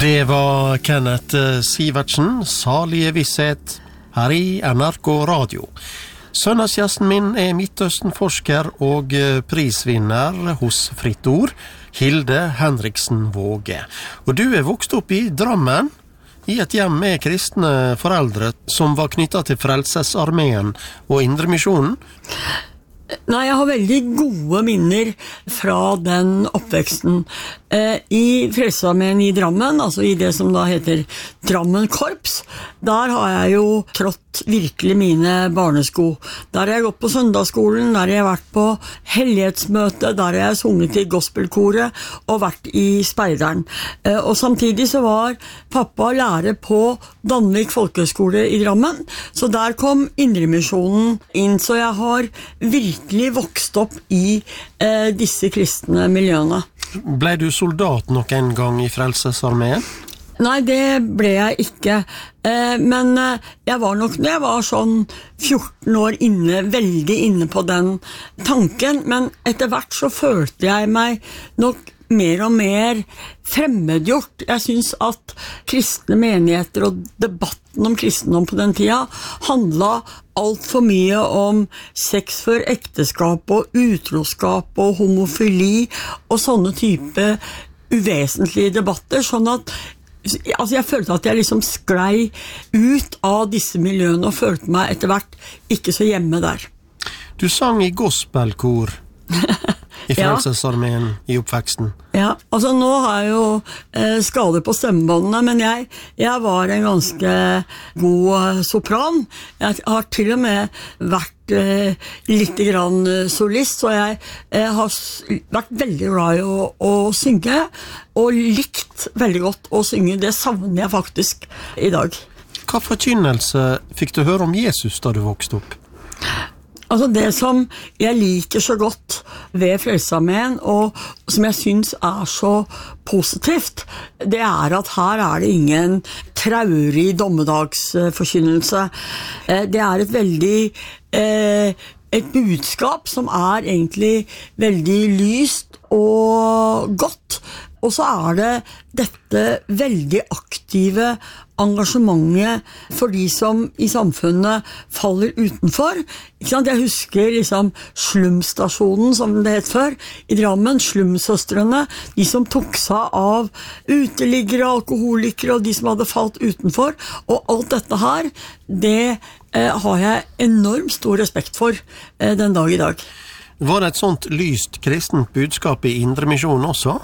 Det var Kenneth Sivertsen, Salige visshet, her i NRK Radio. Søndagsgjesten min Midtøsten-forsker og prisvinner hos Fritt Ord, Hilde Henriksen Våge. Og du vokst opp i Drammen, i et hjem med kristne foreldre som var knyttet til Frelsesarmeen og Indremisjonen. Nei, jeg har veldig gode minner fra den oppveksten. I Frelsesarmeen i Drammen, altså i det som da heter Drammen Korps, der har jeg jo trådt virkelig mine barnesko. Der har jeg gått på søndagsskolen, der har jeg vært på hellighetsmøte, der har jeg sunget i gospelkoret og vært i speideren. Og samtidig så var pappa lærer på Danvik Folkehøgskole i Drammen, så der kom Indremisjonen inn, så jeg har virkelig vokst opp i disse kristne miljøene. Ble du soldat noen gang i Frelsesarmeen? Nei, det ble jeg ikke. Men jeg var nok, når jeg var sånn 14 år veldig inne på den tanken, men etter hvert så følte jeg meg nok mer og mer fremmedgjort. Jeg synes at kristne menigheter og debatten om kristendom på den tida handlet alt for mye om sex før ekteskap og utroskap og homofili og sånne type uvesentlige debatter, sånn at jeg følte at jeg liksom sklei ut av disse miljøene og følte meg etter hvert ikke så hjemme der. Du sang i gospelkor i Frelsesarmeen i oppveksten. Ja, altså nå har jeg jo skader på stemmebåndene, men jeg var en ganske god sopran. Jeg har til og med vært litt grann solist, så jeg har vært veldig glad i å synge, og likt veldig godt å synge. Det savner jeg faktisk i dag. Hva forkynnelse fikk du høre om Jesus da du vokste opp? Altså det som jeg liker så godt ved Frelsesarmeen, og som jeg synes så positivt, det at her det ingen traurig dommedagsforkynnelse. Det et veldig et budskap som egentlig veldig lyst og godt, og så det dette veldig aktive engasjementet for de som i samfunnet faller utenfor. Ikke sant? Jeg husker liksom slumstasjonen, som det het før, i Drammen, slumsøstrene, de som tok seg av uteliggere, alkoholikere og de som hadde falt utenfor, og alt dette her, det har jeg enormt stor respekt for den dag i dag. Var det et sånt lyst kristent budskap i Indremisjonen også?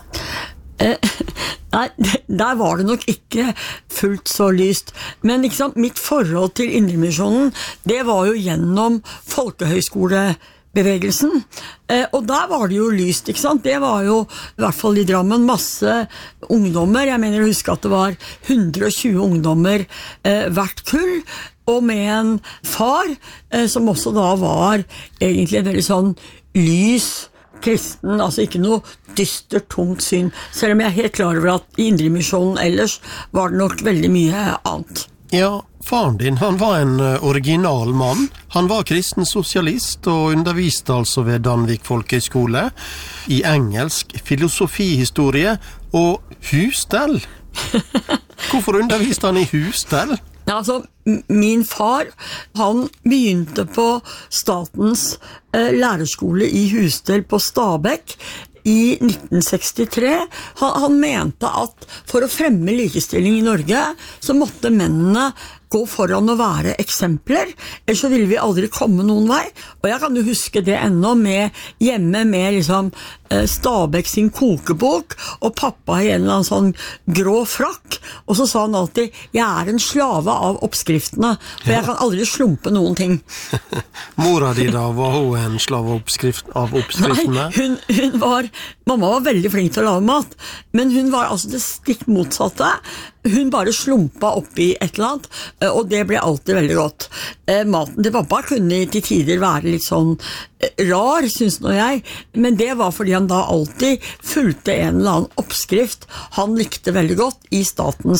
Nei, der var det nok ikke fullt så lyst. Men liksom, mitt forhold til Indremisjonen, det var jo gjennom folkehøyskolebevegelsen. Og der var det jo lyst, ikke sant? Det var jo, i hvert fall i Drammen, masse ungdommer. Jeg mener å huske at det var 120 ungdommer hvert kull, og med en far som også da var egentlig en veldig sånn lys kristen, altså ikke noe dystert, tungt syn, selv om jeg helt klar over at i Indremisjonen ellers var det nok veldig mye annet. Ja, faren din, han var en original mann. Han var kristen sosialist og underviste altså ved Danvik Folkehøgskole i engelsk, filosofihistorie og husstell. Hvorfor underviste han i husstell? Ja, altså, min far, han begynte på statens lærerskole i Husstell på Stabekk i 1963. Han mente at for å fremme likestilling i Norge, så måtte mennene gå foran å være eksempler, ellers så ville vi aldri komme noen vei. Og jeg kan jo huske det ennå hjemme med liksom Stabekk sin kokebok, og pappa i en eller annen sånn grå frakk, og så sa han alltid, jeg en slave av oppskriftene, for jeg kan aldri slumpe noen ting. Mora di da, var hun en slave av oppskriftene? Nei, mamma var veldig flink til å lage mat, men hun var altså det stikk motsatte. Hun bare slumpa opp i et eller annet, og det ble alltid veldig godt. Maten til pappa kunne til tider være litt sånn rar, synes nå jeg, men det var fordi han da alltid fulgte en eller annen oppskrift han likte veldig godt i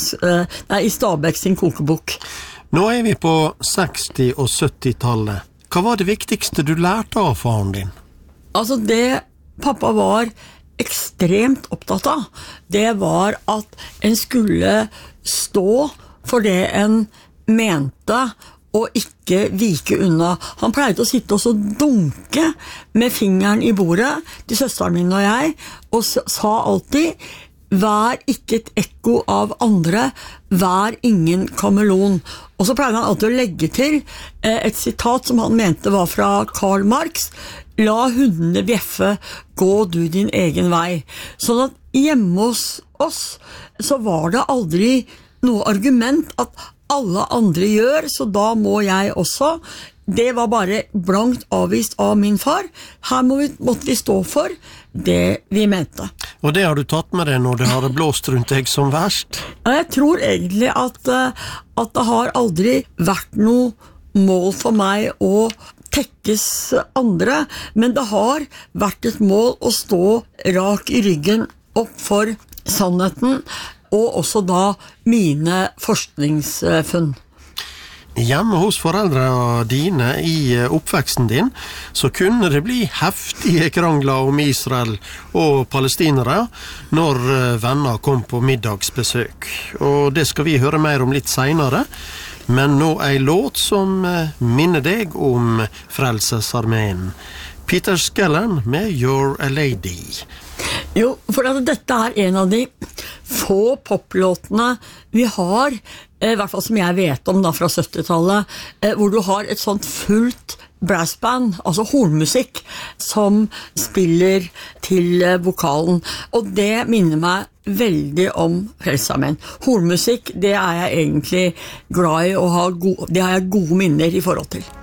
Stabekk sin kokebok. Nå vi på 60- og 70-tallet. Hva var det viktigste du lærte av faren din? Altså det pappa var ekstremt opptatt av, det var at en skulle stå for det en mente, og ikke vike unna. Han pleide å sitte og så dunke med fingeren i bordet til søsteren min og jeg, og sa alltid, vær ikke et ekko av andre, vær ingen kameleon. Og så pleide han alltid å legge til et sitat som han mente var fra Karl Marx, la hundene bjeffe, gå du din egen vei. Sånn at hjemme hos oss så var det aldri noe argument at alle andre gjør, så da må jeg også. Det var bare blankt avvist av min far. Her måtte vi stå for det vi mente. Og det har du tatt med deg når det har blåst rundt deg som verst? Ja, jeg tror egentlig at det har aldri vært noe mål for meg å tekkes andre, men det har vært et mål å stå rak i ryggen opp for sannheten, og også da mine forskningsfunn. Hjemme hos foreldrene dine i oppveksten din, så kunne det bli heftige krangler om Israel og palestinere når venner kom på middagsbesøk. Og det skal vi høre mer om litt senere. Men nå en låt som minner deg om Frelsesarmeen. Peter Skellern med You're a Lady. Jo, for dette er en av de få poplåtene vi har, i hvert fall som jeg vet om da fra 70-tallet, hvor du har et sånt fullt brassband, altså hornmusikk, som spiller til vokalen. Og det minner meg veldig om Frelsesarmeen. Hornmusikk, det er jeg egentlig glad i, og det har jeg gode minner i forhold til.